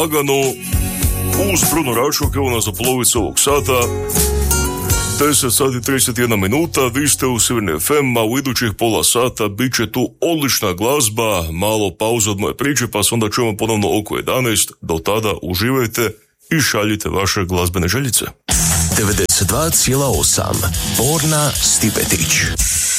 lagano uz Bruno Račok, evo nas za polovicu ovog sata. 10 sati 31 minuta, vi ste u Sjeverni FM, a u idućih pola sata bit će tu odlična glazba, malo pauza od moje priče, pa se onda čujemo ponovno oko 11. Do tada uživajte i šaljite vaše glazbene željice. 92,8 Borna Stipetić.